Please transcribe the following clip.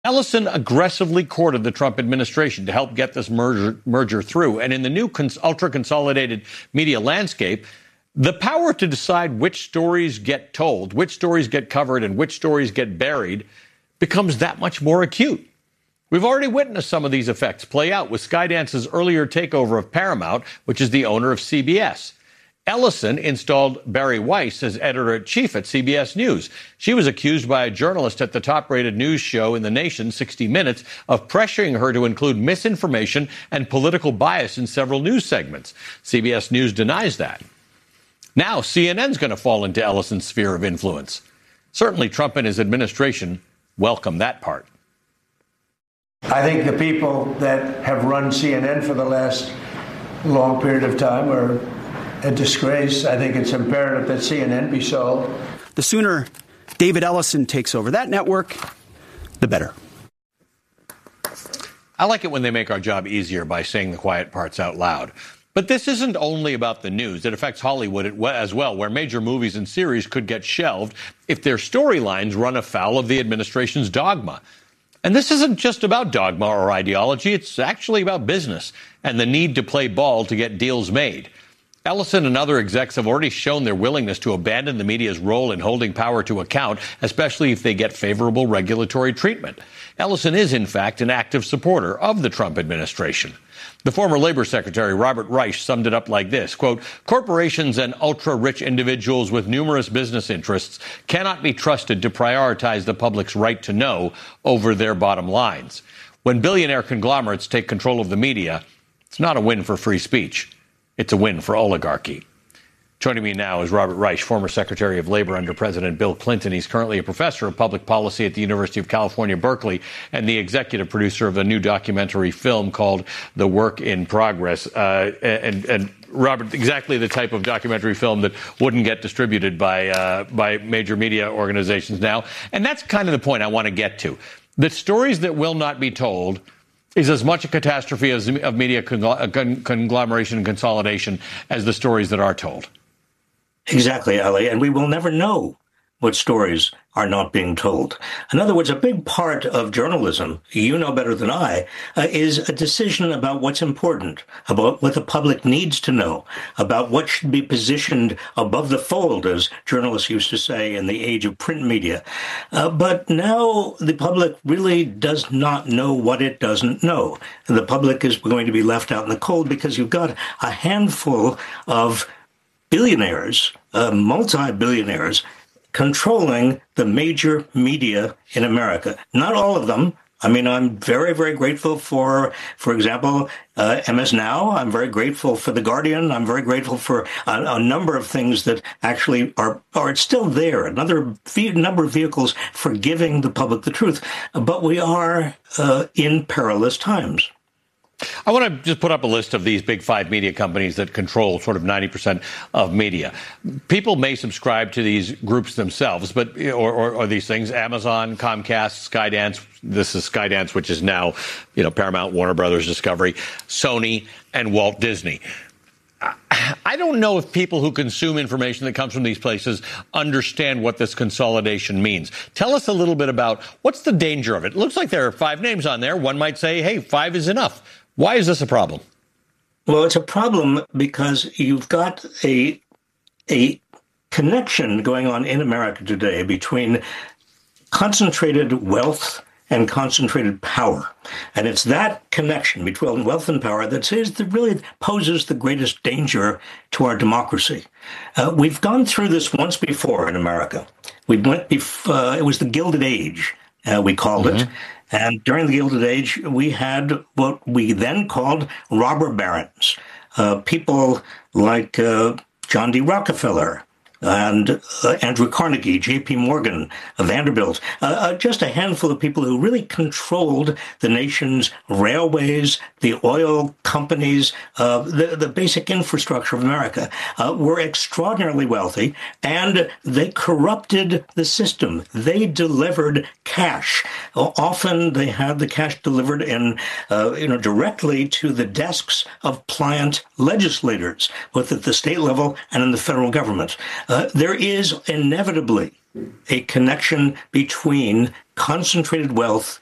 Ellison aggressively courted the Trump administration to help get this merger through. And in the new ultra-consolidated media landscape, the power to decide which stories get told, which stories get covered, and which stories get buried becomes that much more acute. We've already witnessed some of these effects play out with Skydance's earlier takeover of Paramount, which is the owner of CBS. Ellison installed Bari Weiss as editor-in-chief at CBS News. She was accused by a journalist at the top-rated news show in the nation, 60 Minutes, of pressuring her to include misinformation and political bias in several news segments. CBS News denies that. Now CNN's going to fall into Ellison's sphere of influence. Certainly Trump and his administration welcome that part. I think the people that have run CNN for the last long period of time are a disgrace. I think it's imperative that CNN be sold. The sooner David Ellison takes over that network, the better. I like it when they make our job easier by saying the quiet parts out loud. But this isn't only about the news. It affects Hollywood as well, where major movies and series could get shelved if their storylines run afoul of the administration's dogma. And this isn't just about dogma or ideology. It's actually about business and the need to play ball to get deals made. Ellison and other execs have already shown their willingness to abandon the media's role in holding power to account, especially if they get favorable regulatory treatment. Ellison is, in fact, an active supporter of the Trump administration. The former Labor Secretary, Robert Reich, summed it up like this, quote, "Corporations and ultra-rich individuals with numerous business interests cannot be trusted to prioritize the public's right to know over their bottom lines. When billionaire conglomerates take control of the media, it's not a win for free speech. It's a win for oligarchy." Joining me now is Robert Reich, former Secretary of Labor under President Bill Clinton. He's currently a professor of public policy at the University of California, Berkeley, and the executive producer of a new documentary film called The Work in Progress. And Robert, exactly the type of documentary film that wouldn't get distributed by major media organizations now. And that's kind of the point I want to get to. The stories that will not be told is as much a catastrophe of media conglomeration and consolidation as the stories that are told. Exactly, Ali. And we will never know what stories are not being told. In other words, a big part of journalism, you know better than I, is a decision about what's important, about what the public needs to know, about what should be positioned above the fold, as journalists used to say in the age of print media. But now the public really does not know what it doesn't know. And the public is going to be left out in the cold because you've got a handful of billionaires, multi-billionaires, controlling the major media in America. Not all of them. I mean, I'm very, very grateful for example, MS Now. I'm very grateful for The Guardian. I'm very grateful for a number of things that actually are still there, another number of vehicles for giving the public the truth. But we are in perilous times. I want to just put up a list of these big five media companies that control sort of 90% of media. People may subscribe to these groups themselves, but or these things: Amazon, Comcast, Skydance. This is Skydance, which is now, Paramount, Warner Brothers, Discovery, Sony, and Walt Disney. I don't know if people who consume information that comes from these places understand what this consolidation means. Tell us a little bit about what's the danger of it. It looks like there are five names on there. One might say, hey, five is enough. Why is this a problem? Well, it's a problem because you've got a connection going on in America today between concentrated wealth and concentrated power. And it's that connection between wealth and power that really poses the greatest danger to our democracy. We've gone through this once before in America. It was the Gilded Age, we called it. And during the Gilded Age, we had what we then called robber barons, people like John D. Rockefeller and Andrew Carnegie, J.P. Morgan, Vanderbilt, just a handful of people who really controlled the nation's railways, the oil companies, the basic infrastructure of America, were extraordinarily wealthy, and they corrupted the system. They delivered cash. Often they had the cash delivered directly to the desks of pliant legislators, both at the state level and in the federal government. There is inevitably a connection between concentrated wealth